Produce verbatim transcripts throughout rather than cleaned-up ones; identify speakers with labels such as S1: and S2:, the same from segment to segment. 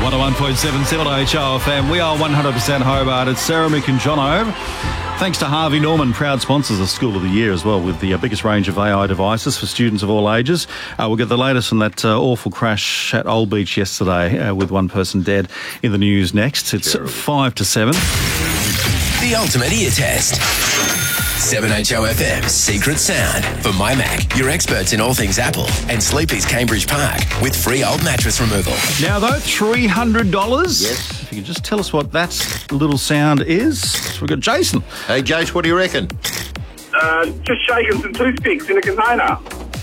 S1: one oh one point seven, seven H O F M. We are one hundred percent Hobart. It's Sarah, Mick and Jono. Thanks to Harvey Norman, proud sponsors of School of the Year as well, with the uh, biggest range of A I devices for students of all ages. Uh, we'll get the latest on that uh, awful crash at Old Beach yesterday uh, with one person dead in the news next. It's Terrible. five to seven.
S2: The ultimate ear test. seven H O F M's Secret Sound for My Mac, your experts in all things Apple, and Sleepy's Cambridge Park with free old mattress removal.
S1: Now, though, three hundred dollars.
S3: Yes.
S1: If you can just tell us what that little sound is. So we've got Jason.
S3: Hey, Jace, what do you reckon?
S4: Uh, just shaking some toothpicks in a container.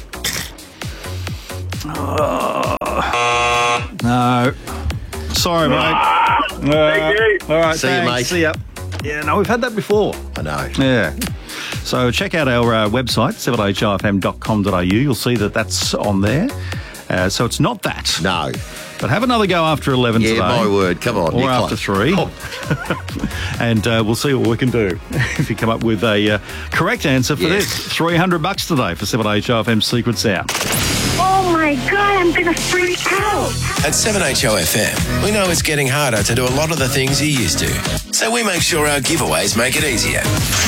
S1: Oh, no. Sorry, mate.
S4: Ah,
S1: Uh,
S4: thank you.
S1: All right,
S3: See you,
S1: thanks.
S3: mate.
S1: See ya. Yeah, no, we've had that before.
S3: I know.
S1: Yeah. So check out our uh, website, seven h o f m dot com dot a u. You'll see that that's on there. Uh, so it's not that.
S3: No.
S1: But have another go after eleven
S3: Yeah,
S1: today.
S3: my word. Come on.
S1: Or
S3: you're
S1: after
S3: close.
S1: three.
S3: Oh.
S1: And uh, we'll see what we can do if you come up with a uh, correct answer for
S3: Yes.
S1: this. three hundred bucks today for seven H O F M's Secret Sound.
S5: Oh my God, I'm gonna freak out.
S2: At seven H O F M, we know it's getting harder to do a lot of the things you used to. So we make sure our giveaways make it easier.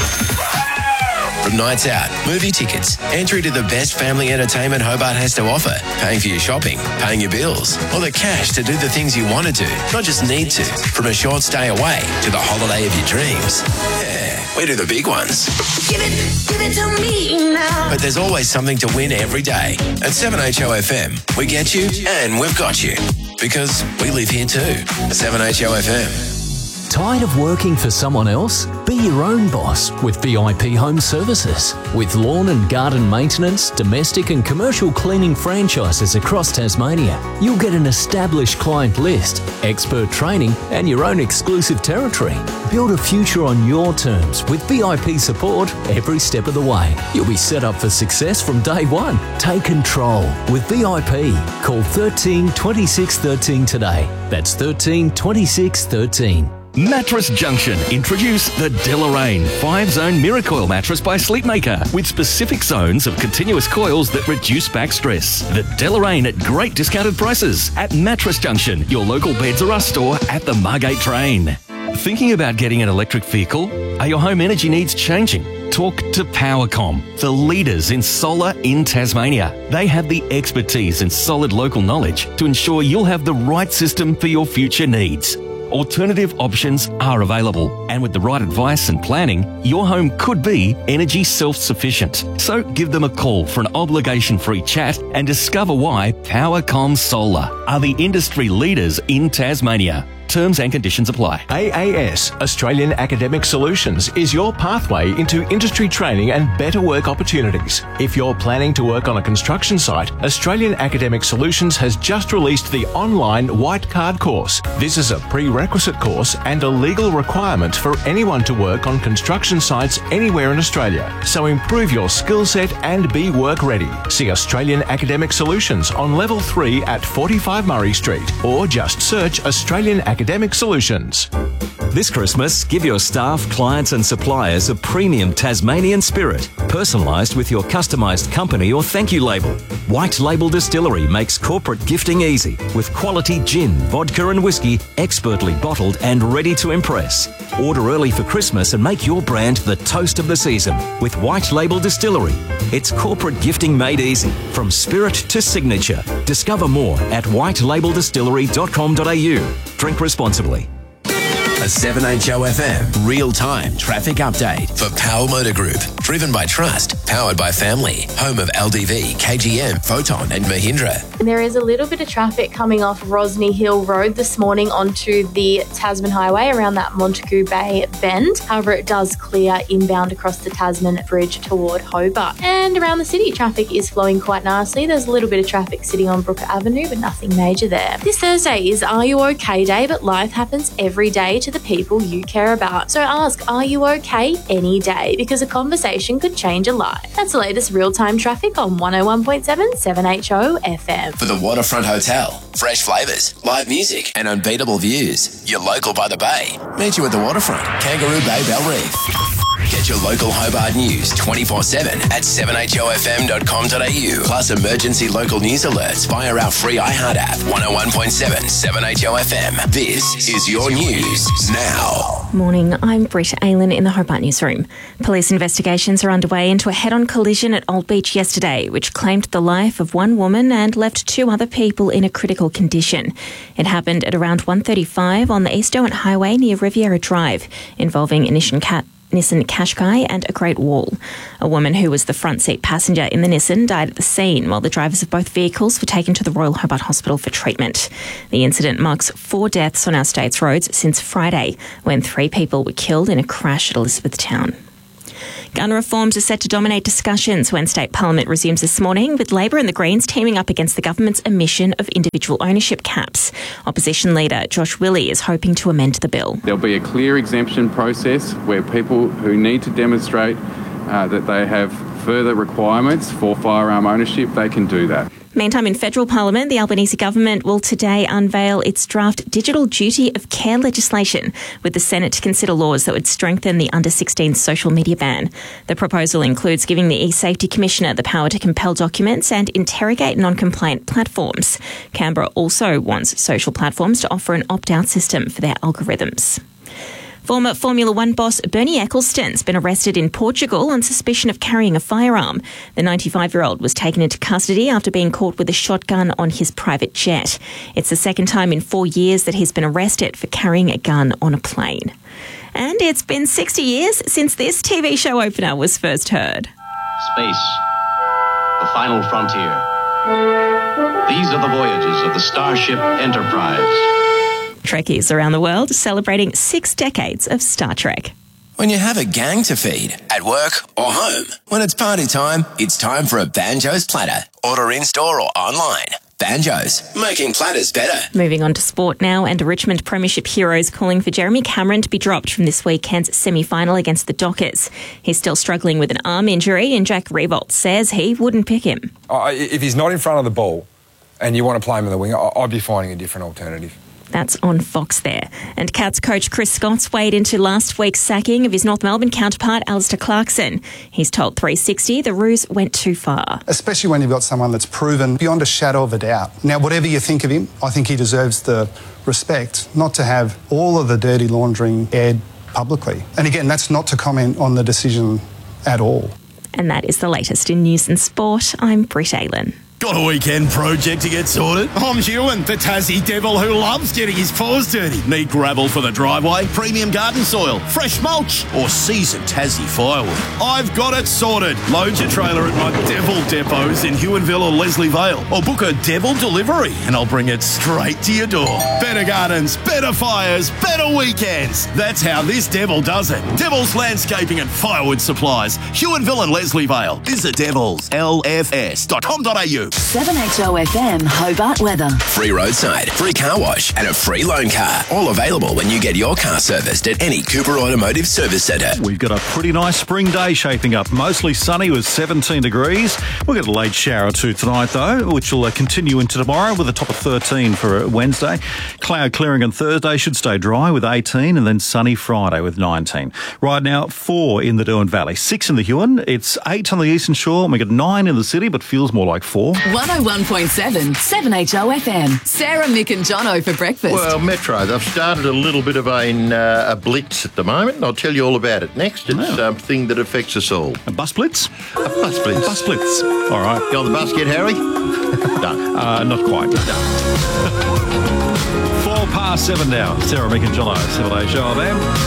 S2: From nights out, movie tickets, entry to the best family entertainment Hobart has to offer, paying for your shopping, paying your bills, or the cash to do the things you want to do, not just need to. From a short stay away to the holiday of your dreams. Yeah, we do the big ones.
S5: Give it, give it to me now.
S2: But there's always something to win every day. At seven H O F M, we get you and we've got you. Because we live here too. seven H O F M.
S6: Tired of working for someone else? Be your own boss with V I P Home Services. With lawn and garden maintenance, domestic and commercial cleaning franchises across Tasmania, you'll get an established client list, expert training and your own exclusive territory. Build a future on your terms with V I P support every step of the way. You'll be set up for success from day one. Take control with V I P. Call thirteen twenty-six thirteen today. That's thirteen twenty-six thirteen.
S7: Mattress Junction introduce the Deloraine five-zone Miracoil mattress by Sleepmaker with specific zones of continuous coils that reduce back stress. The Deloraine at great discounted prices at Mattress Junction, your local Beds R Us store at the Margate train. Thinking about getting an electric vehicle? Are your home energy needs changing? Talk to Powercom, the leaders in solar in Tasmania. They have the expertise and solid local knowledge to ensure you'll have the right system for your future needs. Alternative options are available, and with the right advice and planning, your home could be energy self-sufficient. So give them a call for an obligation-free chat and discover why Powercom Solar are the industry leaders in Tasmania. Terms and conditions apply.
S8: A A S, Australian Academic Solutions, is your pathway into industry training and better work opportunities. If you're planning to work on a construction site, Australian Academic Solutions has just released the online White Card course. This is a prerequisite course and a legal requirement for anyone to work on construction sites anywhere in Australia. So improve your skill set and be work ready. See Australian Academic Solutions on level three at forty-five Murray Street, or just search Australian Academic Academic Solutions.
S9: This Christmas, give your staff, clients and suppliers a premium Tasmanian spirit, personalised with your customised company or thank you label. White Label Distillery makes corporate gifting easy with quality gin, vodka and whiskey, expertly bottled and ready to impress. Order early for Christmas and make your brand the toast of the season with White Label Distillery. It's corporate gifting made easy, from spirit to signature. Discover more at white label distillery dot com dot a u. Drink responsibly.
S2: A seven H O F M real-time traffic update for Power Motor Group. Driven by trust, powered by family. Home of L D V, K G M, Photon and Mahindra.
S10: There is a little bit of traffic coming off Rosny Hill Road this morning onto the Tasman Highway around that Montagu Bay bend. However, it does clear inbound across the Tasman Bridge toward Hobart. And around the city, traffic is flowing quite nicely. There's a little bit of traffic sitting on Brooker Avenue, but nothing major there. This Thursday is Are You OK Day, but life happens every day to the people you care about. So ask, are you okay any day? Because a conversation could change a life. That's the latest real-time traffic on one oh one point seven, seven H O F M.
S2: For the Waterfront Hotel, fresh flavours, live music and unbeatable views. You're local by the bay. Meet you at the Waterfront, Kangaroo Bay, Bell Reef. Get your local Hobart news twenty-four seven at seven h o f m dot com dot a u. Plus emergency local news alerts via our free iHeart app. one oh one point seven, seven H O F M. This is your news now.
S11: Morning, I'm Britt Aylan in the Hobart newsroom. Police investigations are underway into a head-on collision at Old Beach yesterday, which claimed the life of one woman and left two other people in a critical condition. It happened at around one thirty-five on the East Derwent Highway near Riviera Drive, involving a Nissan Cat. Nissan Qashqai and a Great Wall. A woman who was the front seat passenger in the Nissan died at the scene, while the drivers of both vehicles were taken to the Royal Hobart Hospital for treatment. The incident marks four deaths on our state's roads since Friday, when three people were killed in a crash at Elizabethtown. Gun reforms are set to dominate discussions when State Parliament resumes this morning, with Labor and the Greens teaming up against the government's omission of individual ownership caps. Opposition leader Josh Willey is hoping to amend the bill.
S12: There'll be a clear exemption process where people who need to demonstrate uh, that they have further requirements for firearm ownership, they can do that.
S11: Meantime, in federal parliament, the Albanese government will today unveil its draft digital duty of care legislation, with the Senate to consider laws that would strengthen the under sixteen social media ban. The proposal includes giving the e-Safety Commissioner the power to compel documents and interrogate non-compliant platforms. Canberra also wants social platforms to offer an opt-out system for their algorithms. Former Formula One boss Bernie Ecclestone's been arrested in Portugal on suspicion of carrying a firearm. The ninety-five-year-old was taken into custody after being caught with a shotgun on his private jet. It's the second time in four years that he's been arrested for carrying a gun on a plane. And it's been sixty years since this T V show opener was first heard.
S13: Space, the final frontier. These are the voyages of the Starship Enterprise.
S11: Trekkies around the world celebrating six decades of Star Trek.
S2: When you have a gang to feed, at work or home, when it's party time, it's time for a Banjo's platter. Order in-store or online. Banjo's, making platters better.
S11: Moving on to sport now, and a Richmond Premiership heroes calling for Jeremy Cameron to be dropped from this weekend's semi-final against the Dockers. He's still struggling with an arm injury, and Jack Revolt says he wouldn't pick him.
S14: Oh, if he's not in front of the ball and you want to play him in the wing, I'd be finding a different alternative.
S11: That's on Fox there. And Cats coach Chris Scott's weighed into last week's sacking of his North Melbourne counterpart, Alistair Clarkson. He's told three sixty the ruse went too far.
S15: Especially when you've got someone that's proven beyond a shadow of a doubt. Now, whatever you think of him, I think he deserves the respect not to have all of the dirty laundering aired publicly. And again, that's not to comment on the decision at all.
S11: And that is the latest in news and sport. I'm Britt Aylan.
S16: Got a weekend project to get sorted? I'm Ewan, the Tassie devil who loves getting his paws dirty. Need gravel for the driveway, premium garden soil, fresh mulch, or seasoned Tassie firewood? I've got it sorted. Load your trailer at my devil depots in Huonville or Leslie Vale, or book a devil delivery and I'll bring it straight to your door. Better gardens, better fires, better weekends. That's how this devil does it. Devil's Landscaping and Firewood Supplies, Huonville and Leslie Vale. Visit devils l f s dot com dot a u.
S17: seven H O F M Hobart weather.
S2: Free roadside, free car wash, and a free loan car. All available when you get your car serviced at any Cooper Automotive Service Centre.
S1: We've got a pretty nice spring day shaping up. Mostly sunny with seventeen degrees. We'll get a late shower or two tonight, though, which will uh, continue into tomorrow with a top of thirteen for Wednesday. Cloud clearing on Thursday, should stay dry with eighteen, and then sunny Friday with nineteen. Right now, four in the Derwent Valley, six in the Huon. It's eight on the Eastern Shore, and we got nine in the city, but feels more like four.
S17: one oh one point seven, seven H O F M. Sarah, Mick and Jono for breakfast.
S3: Well, Metro, they've started a little bit of a, uh, a blitz at the moment, and I'll tell you all about it next. It's
S1: Oh.
S3: something that affects us all.
S1: A bus blitz?
S3: A bus blitz.
S1: Bus blitz. All right.
S3: You on the bus yet, Harry? No.
S1: Uh, not quite. Four past seven now. Sarah, Mick and Jono, seven H O F M.